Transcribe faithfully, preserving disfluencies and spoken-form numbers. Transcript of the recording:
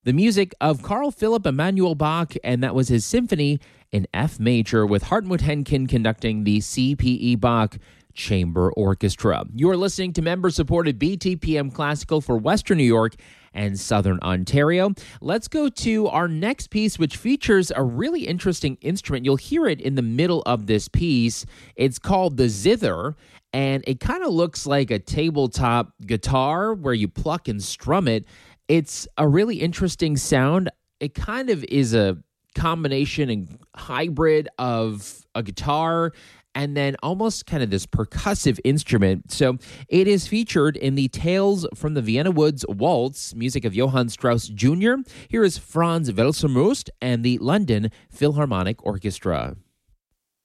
the music of Carl Philipp Emanuel Bach, and that was his symphony in F major with Hartmut Henkin conducting the C P E Bach Chamber Orchestra. You're listening to member-supported B T P M Classical for Western New York and Southern Ontario. Let's go to our next piece, which features a really interesting instrument. You'll hear it in the middle of this piece. It's called the zither, and it kind of looks like a tabletop guitar where you pluck and strum it. It's a really interesting sound. It kind of is a combination and hybrid of a guitar and then almost kind of this percussive instrument. So it is featured in the Tales from the Vienna Woods Waltz, music of Johann Strauss Junior Here is Franz Welser-Most and the London Philharmonic Orchestra.